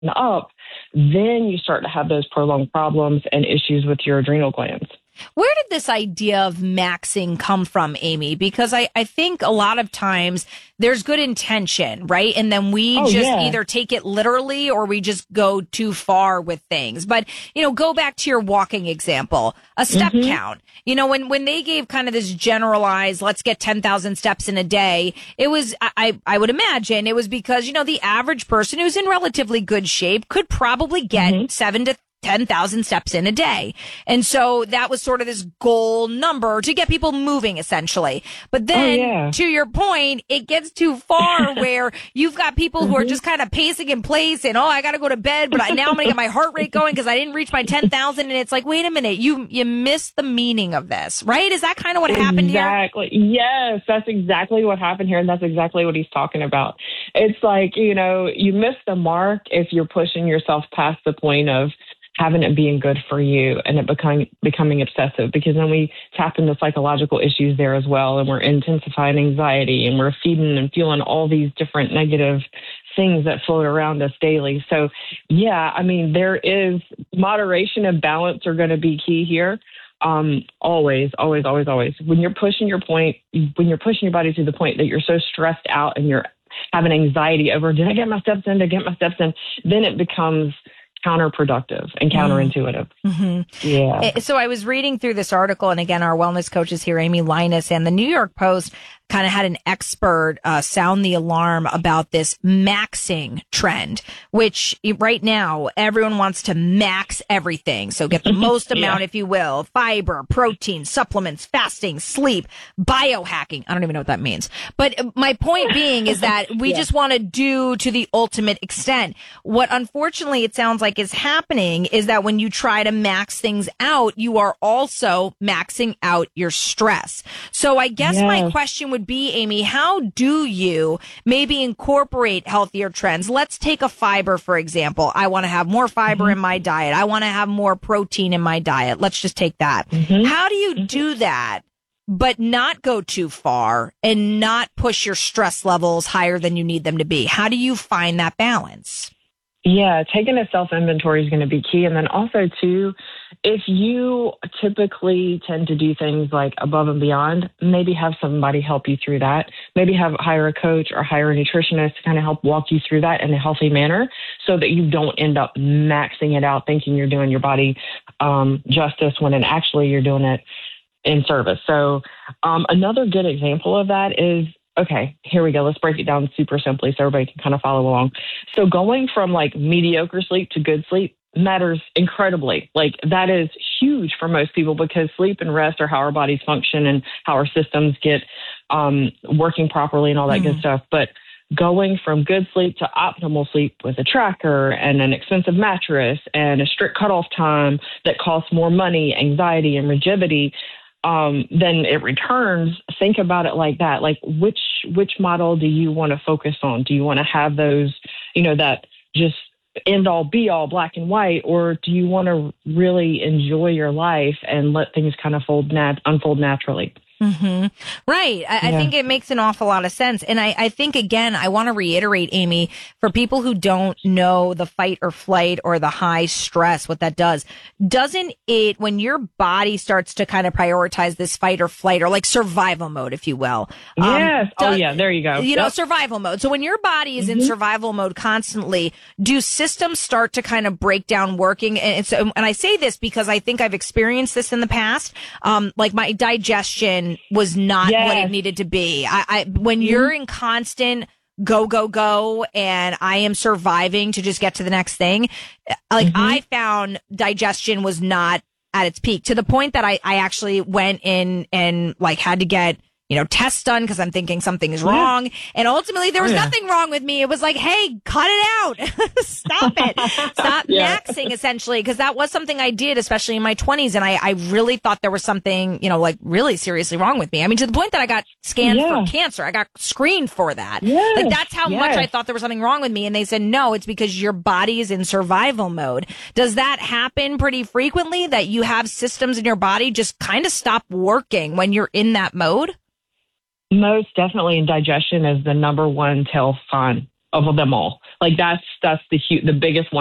up, then you start to have those prolonged problems and issues with your adrenal glands. Where did this idea of maxing come from, Amy? Because I think a lot of times there's good intention, right? And then we either take it literally or we just go too far with things. But, go back to your walking example, a step count. When they gave kind of this generalized, let's get 10,000 steps in a day, it was, I would imagine it was because, the average person who's in relatively good shape could probably get 7 to 10,000 steps in a day. And so that was sort of this goal number to get people moving, essentially. But then, to your point, it gets too far where you've got people who are just kind of pacing in place and, I got to go to bed, but now I'm going to get my heart rate going because I didn't reach my 10,000. And it's like, wait a minute, you missed the meaning of this, right? Is that kind of what happened here? Exactly. Yes, that's exactly what happened here. And that's exactly what he's talking about. It's like, you miss the mark if you're pushing yourself past the point of having it being good for you and it becoming obsessive, because then we tap into psychological issues there as well. And we're intensifying anxiety and we're feeding and fueling all these different negative things that float around us daily. So there is moderation and balance are going to be key here. Always. When you're pushing your body to the point that you're so stressed out and you're having anxiety over, did I get my steps in? Then it becomes counterproductive and counterintuitive. Yeah. So I was reading through this article, and again, our wellness coaches here, Amy Linus, and the New York Post kind of had an expert sound the alarm about this maxing trend, which right now everyone wants to max everything. So get the most amount, if you will, fiber, protein, supplements, fasting, sleep, biohacking. I don't even know what that means. But my point being is that we just want to do to the ultimate extent. What unfortunately it sounds like is happening is that when you try to max things out, you are also maxing out your stress. So I guess my question would be, Amy, how do you maybe incorporate healthier trends? Let's take a fiber, for example. I want to have more fiber in my diet. I want to have more protein in my diet. Let's just take that. How do you do that, but not go too far and not push your stress levels higher than you need them to be? How do you find that balance? Yeah, taking a self-inventory is going to be key. And then also, too, if you typically tend to do things like above and beyond, maybe have somebody help you through that. Maybe hire a coach or hire a nutritionist to kind of help walk you through that in a healthy manner so that you don't end up maxing it out thinking you're doing your body justice when actually you're doing it in service. So another good example of that is, okay, here we go. Let's break it down super simply so everybody can kind of follow along. So going from like mediocre sleep to good sleep matters incredibly. Like that is huge for most people because sleep and rest are how our bodies function and how our systems get working properly and all that good stuff. But going from good sleep to optimal sleep with a tracker and an expensive mattress and a strict cutoff time that costs more money, anxiety, and rigidity, then it returns. Think about it like that. Like which model do you want to focus on? Do you want to have those, that just end all be all black and white, or do you want to really enjoy your life and let things kind of unfold naturally? Right. I think it makes an awful lot of sense. And I think, again, I want to reiterate, Amy, for people who don't know the fight or flight or the high stress, what that does, doesn't it, when your body starts to kind of prioritize this fight or flight or like survival mode, if you will. Yes. There you go. Survival mode. So when your body is in survival mode constantly, do systems start to kind of break down working? And I say this because I think I've experienced this in the past. Like my digestion was not what it needed to be. When you're in constant go, and I am surviving to just get to the next thing, I found digestion was not at its peak to the point that I actually went in and had to get tests done because I'm thinking something is wrong. And ultimately there was nothing wrong with me. It was like, hey, cut it out. Stop it. Stop maxing, essentially, because that was something I did, especially in my 20s. And I really thought there was something, really seriously wrong with me. I mean, to the point that I got scanned for cancer. I got screened for that. Yes. That's how much I thought there was something wrong with me. And they said, no, it's because your body is in survival mode. Does that happen pretty frequently, that you have systems in your body just kind of stop working when you're in that mode? Most definitely, and digestion is the number one tell of them all. Like that's the biggest one